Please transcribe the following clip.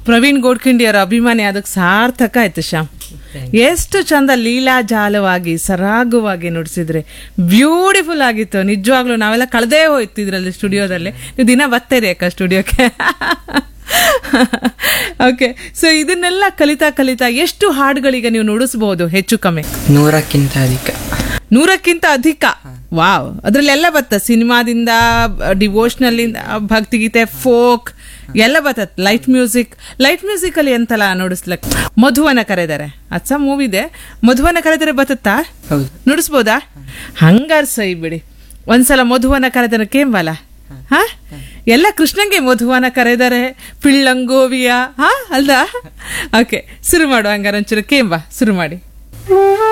ಪ್ರವೀಣ್ ಗೋಡ್ಖಿಂಡಿಯವರ ಅಭಿಮಾನಿ ಅದಕ್ಕೆ ಸಾರ್ಥಕ ಆಯ್ತು ಶ್ಯಾಮ್. ಎಷ್ಟು ಚಂದ ಲೀಲಾಜಾಲವಾಗಿ ಸರಾಗವಾಗಿ ನುಡಿಸಿದ್ರೆ, ಬ್ಯೂಟಿಫುಲ್ ಆಗಿತ್ತು ನಿಜವಾಗ್ಲೂ. ನಾವೆಲ್ಲ ಕಳೆದೇ ಹೋಯ್ತು ಇದರಲ್ಲಿ ಸ್ಟುಡಿಯೋದಲ್ಲಿ. ನೀವು ದಿನ ಬರ್ತೀರಿ ಅಕ್ಕ ಸ್ಟುಡಿಯೋಕ್ಕೆ. ಓಕೆ, ಸೊ ಇದನ್ನೆಲ್ಲ ಕಲಿತಾ ಎಷ್ಟು ಹಾಡುಗಳಿಗೆ ನೀವು ನುಡಿಸಬಹುದು ಹೆಚ್ಚು ಕಮ್ಮಿ? 100ಕ್ಕಿಂತ ಅಧಿಕ. ವಾವ್, ಅದ್ರಲ್ಲೆಲ್ಲ ಬತ್ತ, ಸಿನಿಮಾದಿಂದ, ಡಿವೋಷನಲ್ ಇಂದ, ಭಕ್ತಿಗೀತೆ, ಫೋಕ್ ಎಲ್ಲ ಬರ್ತತ್. ಲೈಟ್ ಮ್ಯೂಸಿಕ್ ಅಲ್ಲಿ ಎಂತಲ್ಲ ನುಡಿಸ್ಲಕ್. ಮಧುವನ ಕರೆದರೆ ಅಚ್ಚ ಮೂವಿದೆ, ಮಧುವನ ಕರೆದರೆ ಬತ್ತತ್ತಾ, ನುಡಿಸ್ಬೋದಾ? ಹಂಗಾರ್ ಸೈ ಬಿಡಿ, ಒಂದ್ಸಲ ಮಧುವನ ಕರೆದರೆ ಕೇಂಬಲ್ಲ. ಹಾ, ಎಲ್ಲ ಕೃಷ್ಣಂಗೆ ಮಧುವನ ಕರೆದರೆ ಪಿಳ್ಳಂಗೋವಿಯ. ಹಾ ಅಲ್ದಾ? ಓಕೆ, ಶುರು ಮಾಡು ಹಂಗಾರ, ಒಂಚೂರು ಕೇಂಬ ಶುರು ಮಾಡಿ.